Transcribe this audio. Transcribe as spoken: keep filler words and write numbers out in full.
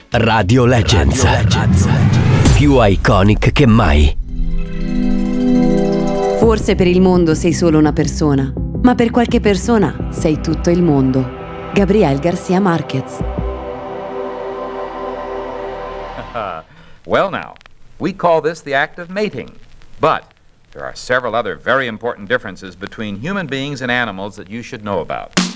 Radio Legends. Radio Legends. Più iconic che mai. Forse per il mondo sei solo una persona, ma per qualche persona sei tutto il mondo. Gabriel García Márquez. Well now, we call this the act of mating, but there are several other very important differences between human beings and animals that you should know about.